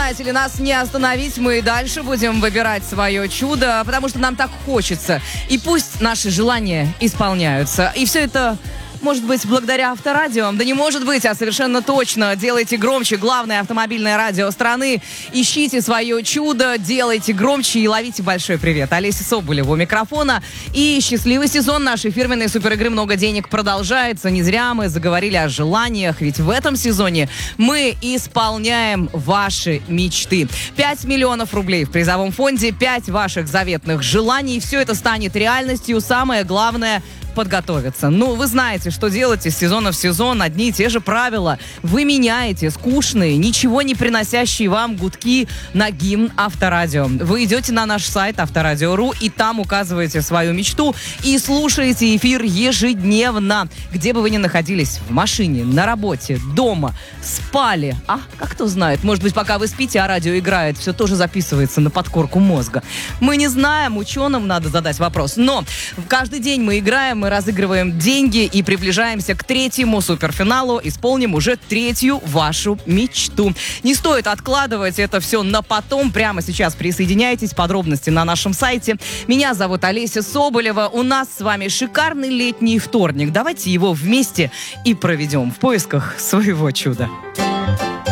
знаете ли, нас не остановить. Мы и дальше будем выбирать свое чудо, потому что нам так хочется. И пусть наши желания исполняются. И все это... Может быть, благодаря Авторадио? Да не может быть, а совершенно точно. Делайте громче главное автомобильное радио страны. Ищите свое чудо, делайте громче и ловите большой привет. Олеся Соболева у микрофона. И счастливый сезон нашей фирменной суперигры «Много денег» продолжается. Не зря мы заговорили о желаниях, ведь в этом сезоне мы исполняем ваши мечты. 5 миллионов рублей в призовом фонде, 5 ваших заветных желаний. Все это станет реальностью. Самое главное — подготовиться. Ну, вы знаете, что делать из сезона в сезон. Одни и те же правила. Вы меняете скучные, ничего не приносящие вам гудки на гимн Авторадио. Вы идете на наш сайт Авторадио.ру и там указываете свою мечту и слушаете эфир ежедневно. Где бы вы ни находились, в машине, на работе, дома, спали. А, как кто знает, может быть, пока вы спите, а радио играет, все тоже записывается на подкорку мозга. Мы не знаем, ученым надо задать вопрос. Но каждый день мы играем, мы разыгрываем деньги и приближаемся к 3-му суперфиналу. Исполним уже 3-ю вашу мечту. Не стоит откладывать это все на потом. Прямо сейчас присоединяйтесь. Подробности на нашем сайте. Меня зовут Олеся Соболева. У нас с вами шикарный летний вторник. Давайте его вместе и проведем в поисках своего чуда.